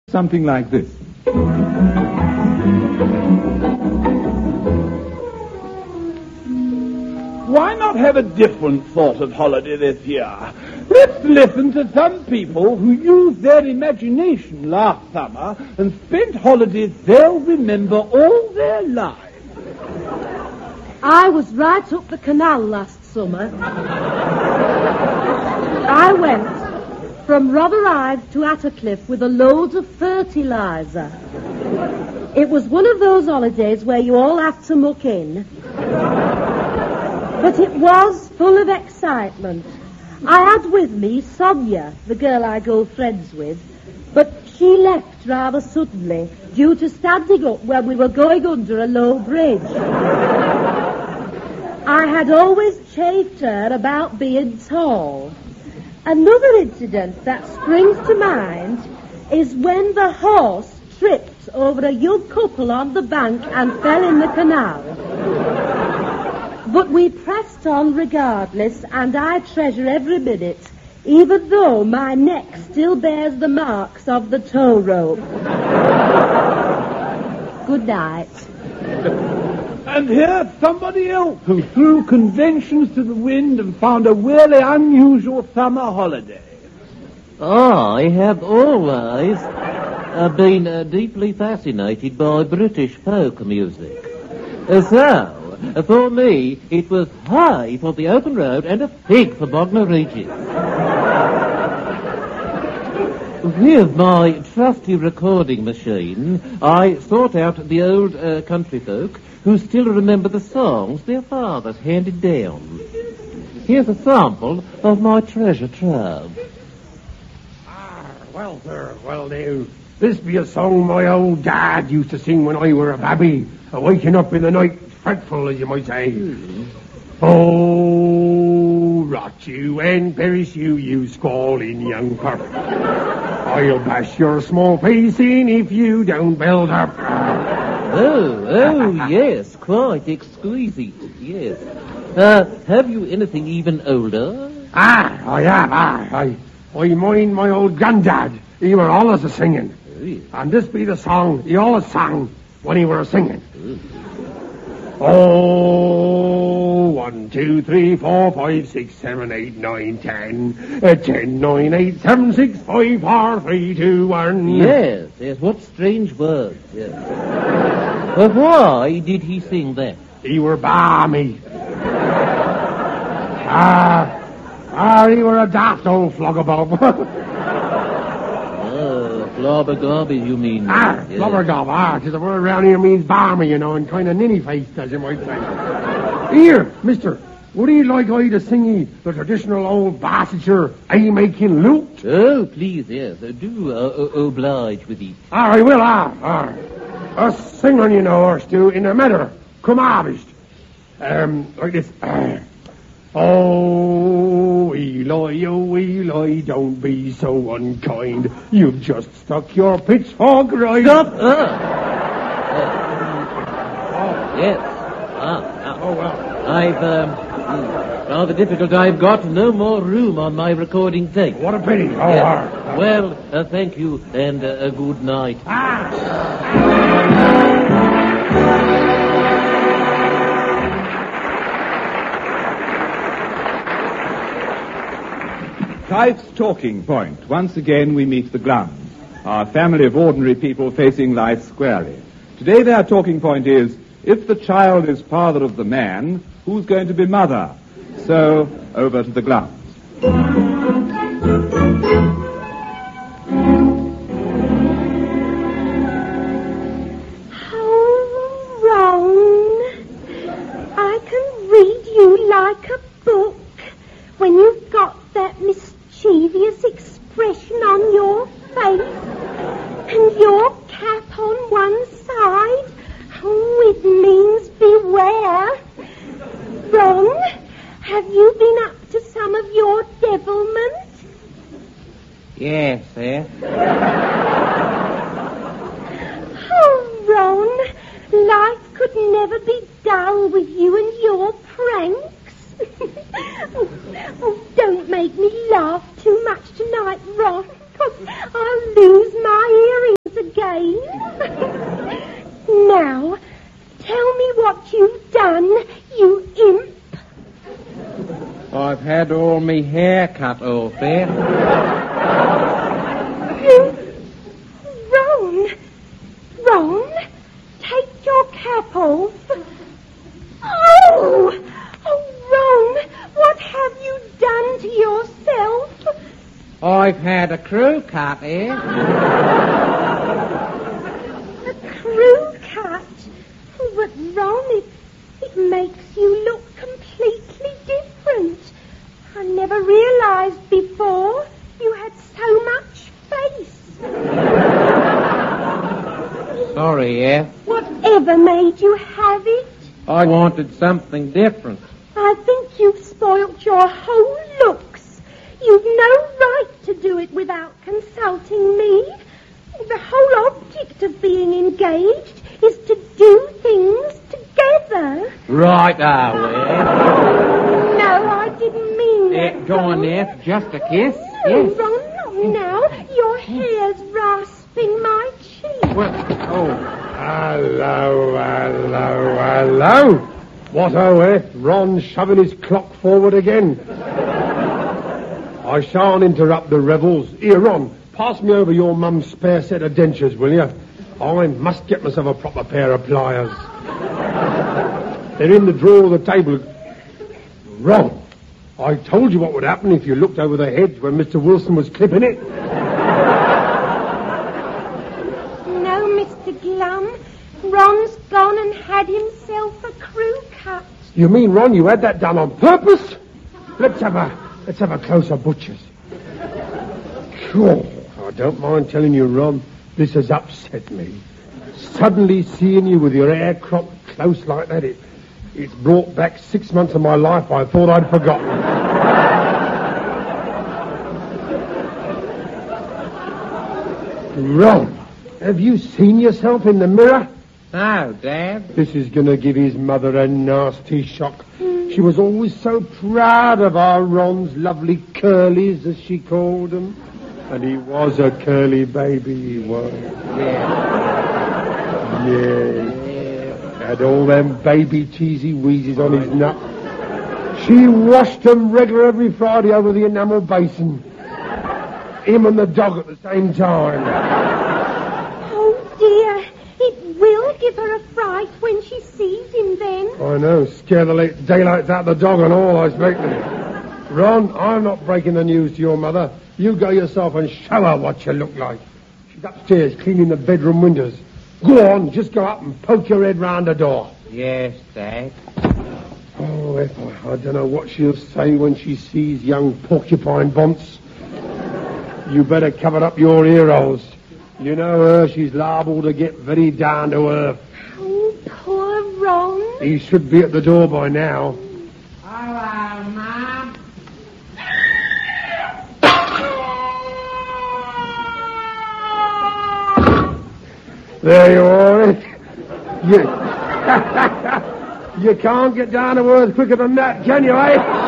something like this. Why not have a different sort of holiday this year? Let's listen to some people who used their imagination last summer and spent holidays they'll remember all their lives. I was right up the canal last summer. I went from Rotherhithe to Attercliffe with a load of fertiliser. It was one of those holidays where you all have to muck in. But it was full of excitement. I had with me Sonia, the girl I go friends with, but she left rather suddenly due to standing up when we were going under a low bridge. I had always chaffed her about being tall. Another incident that springs to mind is when the horse tripped over a young couple on the bank and fell in the canal. But we pressed on regardless, and I treasure every minute, even though my neck still bears the marks of the tow rope. Good night. And here's somebody else who threw conventions to the wind and found a really unusual summer holiday. I have always been deeply fascinated by British folk music. So, for me, it was high for the open road and a fig for Bognor Regis. With my trusty recording machine, I sought out the old country folk who still remember the songs their fathers handed down. Here's a sample of my treasure trove. Well, sir, well, now, this be a song my old dad used to sing when I were a babby, waking up in the night, fretful, as you might say. Oh, rot you and perish you, you squalling young pup. I'll bash your small face in if you don't build up. Oh, yes, quite exquisite, yes. Have you anything even older? I have. I mind my old granddad. He were always a singing. Oh, yes. And this be the song he always sang when he were a singing. Oh, 1, 2, 3, 4, 5, 6, 7, 8, 9, 10. 10, 9, 8, 7, 6, 5, 4, 3, 2, 1. Yes, what strange words, yes. But why did he sing that? He were balmy. He were a daft old floggerbob. Flobbergob, you mean? Yes. Flobbergob, because the word around here means balmy, you know, and kind of ninny-faced, as you might say. Here, mister, would he like I to sing ye the traditional old Barsetshire hay-making lute? Oh, please, yes. Do oblige with it. I will, a singing, you know, or Stu, in a matter. Come harvest. Like this. Oh, Eli, don't be so unkind. You've just stuck your pitchfork right... Stop! Yes. Oh, well. I've, rather difficult. I've got no more room on my recording tape. What a pity. Oh, yes. Well, thank you, and a good night. Life's talking point. Once again, we meet the Glums, our family of ordinary people facing life squarely. Today, their talking point is, if the child is father of the man, who's going to be mother? So, over to the Glums. How wrong. I can read you like a book when you've got that mischievous expression on your face and your cap on one side. Oh, it means beware. Ron, have you been up to some of your devilment? I've had all me hair cut off, eh? Ron, take your cap off. Oh, Ron, what have you done to yourself? I've had a crew cut, eh? A crew cut? But Ron, it makes you look completely different. I never realized before you had so much face. Sorry, eh? Whatever made you have it? I wanted something different. I think you've spoilt your whole looks. You've no right to do it without consulting me. The whole object of being engaged is to do things together. Right-o, eh? No, I didn't mean that. Go on, Nef, just a kiss. No, Yes. Ron, not now. Your hair's rasping my cheek. Well, Hello. What on earth? Ron shoving his clock forward again. I shan't interrupt the revels. Here, Ron, pass me over your mum's spare set of dentures, will you? I must get myself a proper pair of pliers. They're in the drawer of the table. Ron, I told you what would happen if you looked over the hedge when Mr. Wilson was clipping it. No, Mr. Glum. Ron's gone and had himself a crew cut. You mean, Ron, you had that done on purpose? Let's have a closer butcher's. Cool. I don't mind telling you, Ron, this has upset me. Suddenly seeing you with your hair cropped close like that, it's brought back 6 months of my life I thought I'd forgotten. Ron, have you seen yourself in the mirror? no, Dad. This is going to give his mother a nasty shock. She was always so proud of our Ron's lovely curlies, as she called them. And he was a curly baby, he was. Yeah. Had all them baby cheesy wheezes on his nut. She washed them regular every Friday over the enamel basin. Him and the dog at the same time. Oh, dear. It will give her a fright when she sees him then. I know, scare the daylights out of the dog and all, I expect. Ron, I'm not breaking the news to your mother. You go yourself and show her what you look like. She's upstairs cleaning the bedroom windows. Go on, just go up and poke your head round the door. Yes, Dad. Oh, I don't know what she'll say when she sees young porcupine bonce. You better cover up your ear holes. You know her, she's liable to get very down to earth. Oh, poor Ron. He should be at the door by now. Hello, Mum. There you are. You can't get down to earth quicker than that, can you, eh?